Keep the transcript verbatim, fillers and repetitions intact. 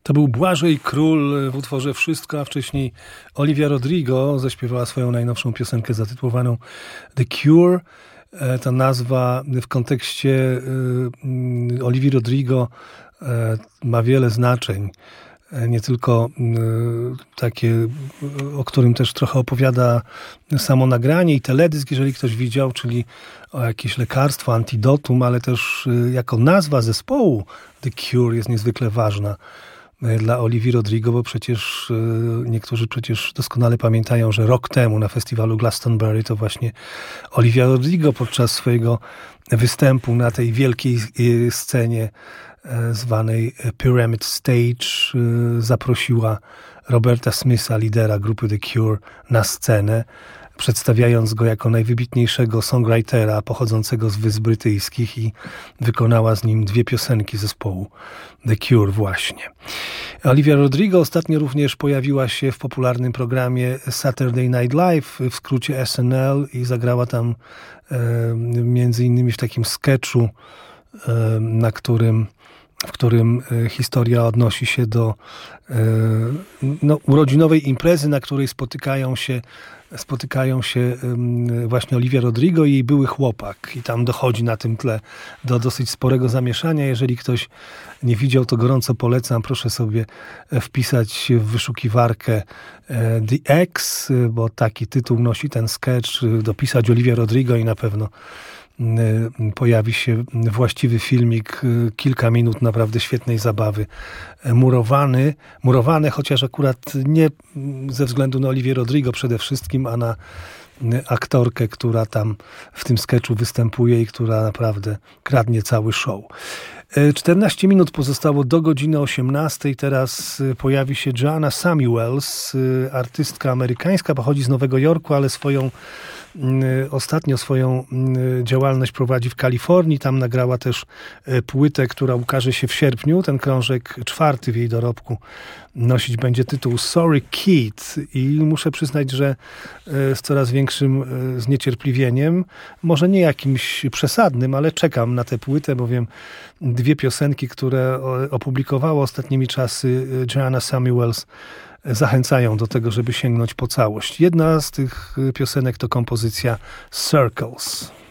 To był Błażej Król w utworze Wszystko, a wcześniej Olivia Rodrigo zaśpiewała swoją najnowszą piosenkę zatytułowaną The Cure. Ta nazwa w kontekście Olivii Rodrigo ma wiele znaczeń. Nie tylko takie, o którym też trochę opowiada samo nagranie i teledysk, jeżeli ktoś widział, czyli o jakieś lekarstwo, antidotum, ale też jako nazwa zespołu The Cure jest niezwykle ważna dla Olivii Rodrigo, bo przecież niektórzy przecież doskonale pamiętają, że rok temu na festiwalu Glastonbury to właśnie Olivia Rodrigo podczas swojego występu na tej wielkiej scenie zwanej Pyramid Stage zaprosiła Roberta Smitha, lidera grupy The Cure, na scenę, przedstawiając go jako najwybitniejszego songwritera pochodzącego z Wysp Brytyjskich i wykonała z nim dwie piosenki zespołu The Cure właśnie. Olivia Rodrigo ostatnio również pojawiła się w popularnym programie Saturday Night Live, w skrócie S N L, i zagrała tam e, między innymi w takim sketchu, e, na którym w którym historia odnosi się do no, urodzinowej imprezy, na której spotykają się, spotykają się właśnie Olivia Rodrigo i jej były chłopak. I tam dochodzi na tym tle do dosyć sporego zamieszania. Jeżeli ktoś nie widział, to gorąco polecam. Proszę sobie wpisać w wyszukiwarkę The X, bo taki tytuł nosi ten sketch, dopisać Olivia Rodrigo i na pewno pojawi się właściwy filmik, kilka minut naprawdę świetnej zabawy. Murowany, murowane, chociaż akurat nie ze względu na Olivię Rodrigo przede wszystkim, a na aktorkę, która tam w tym sketchu występuje i która naprawdę kradnie cały show. czternaście minut pozostało do godziny osiemnastej. Teraz pojawi się Joanna Samuels, artystka amerykańska, pochodzi z Nowego Jorku, ale swoją ostatnio swoją działalność prowadzi w Kalifornii. Tam nagrała też płytę, która ukaże się w sierpniu. Ten krążek, czwarty w jej dorobku, nosić będzie tytuł Sorry Kid i muszę przyznać, że z coraz większym zniecierpliwieniem, może nie jakimś przesadnym, ale czekam na tę płytę, bowiem dwie piosenki, które opublikowała ostatnimi czasy Joanna Samuels, zachęcają do tego, żeby sięgnąć po całość. Jedna z tych piosenek to kompozycja Circles.